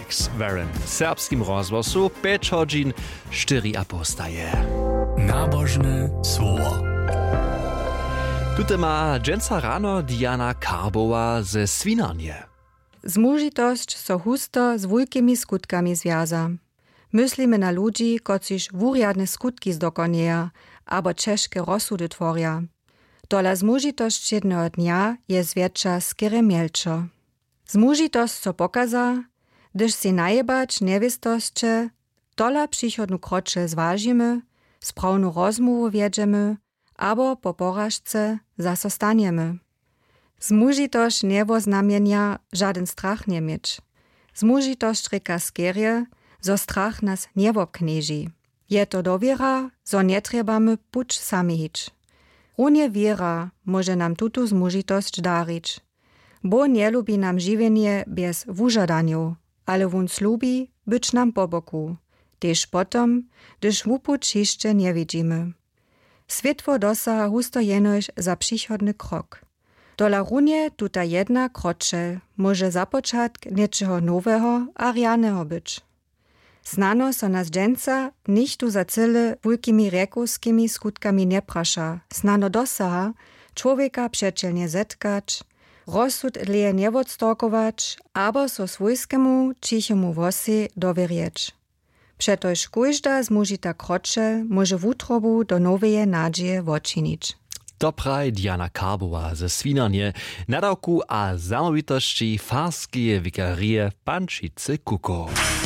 Max Warren. W serbskim rozgłosu 5 godzin 4 a postaje. Nabożne słowo. Tutaj ma dżęca rano Diana Karbowa ze Swinarnie. Zmužitosť so husto z wujkimi skutkami związa. Myslimy na ludzi, kociž wuriadne skutki zdokonieja, abo ciężkie rozsudy tworia. Tola zmužitosť jednego dnia je zwiecza skiery mielczo. Zmužitosť so pokaza, gdyż si najebać niewiestosće, tola przychodnu krocze zważymy, sprawnu rozmowu wiedziemy, abo po porażce zaso staniemy. Zmužitosť niewoznamienia żaden strach nie mieć. Zmužitosť reka skierie, zo strach nas niewobknieži. Je to dowiera, zo nie trebamy puć sami hić. Runie wiera może nam tutu zmužitosť darić. Bo nie lubi nam żywienie bez wużadaniu, ale wun slubi być nam po boku, tež potom, gdyż wupuć jeszcze nie widzimy. Światło dosaha husto jenoś za przychodny krok. Dola runie tuta jedna krocze może započatk niečeho nowego a rianego być. Znano so nas dżęca nichtu za cyle wulkimi rekovskimi skutkami nie prasza. Znano dosaha człowieka przyjacielnie zetkać, rozsud leje nie odstorkować, abo so swojskiemu cichemu wosi dowierjeć. Przetoż kujżda zmužita krocze może wutrobu do noweje nadzieje wočinić. Dobraj Diana Karbowa ze Swinarnie, nadawku a zamówitości farskie wikarie Pančice Kuko.